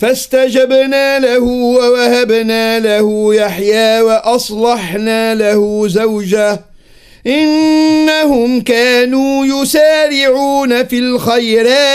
فاستجبنا له ووهبنا له يحيى وأصلحنا له زوجه إنهم كانوا يسارعون في الخيرات